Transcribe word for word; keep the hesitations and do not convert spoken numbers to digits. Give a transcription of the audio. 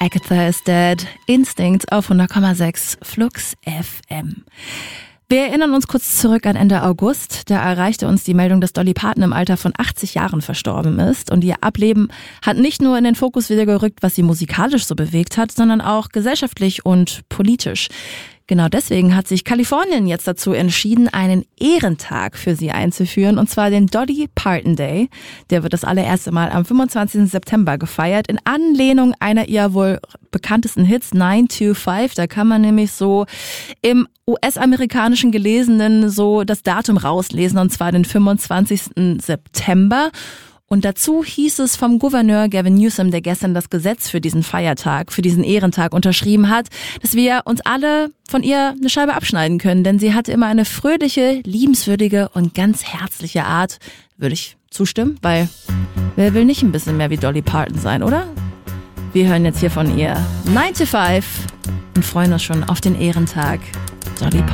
Agatha is Dead, Instinct auf hundert Komma sechs Flux F M. Wir erinnern uns kurz zurück an Ende August. Da erreichte uns die Meldung, dass Dolly Parton im Alter von achtzig Jahren verstorben ist. Und ihr Ableben hat nicht nur in den Fokus wieder gerückt, was sie musikalisch so bewegt hat, sondern auch gesellschaftlich und politisch. Genau deswegen hat sich Kalifornien jetzt dazu entschieden, einen Ehrentag für sie einzuführen, und zwar den Dolly Parton Day. Der wird das allererste Mal am fünfundzwanzigsten September gefeiert, in Anlehnung einer ihrer wohl bekanntesten Hits, nine two five. Da kann man nämlich so im U S-amerikanischen Gelesenen so das Datum rauslesen, und zwar den fünfundzwanzigsten September. Und dazu hieß es vom Gouverneur Gavin Newsom, der gestern das Gesetz für diesen Feiertag, für diesen Ehrentag unterschrieben hat, dass wir uns alle von ihr eine Scheibe abschneiden können. Denn sie hatte immer eine fröhliche, liebenswürdige und ganz herzliche Art. Würde ich zustimmen, weil wer will nicht ein bisschen mehr wie Dolly Parton sein, oder? Wir hören jetzt hier von ihr nine to five und freuen uns schon auf den Ehrentag. Dolly Parton.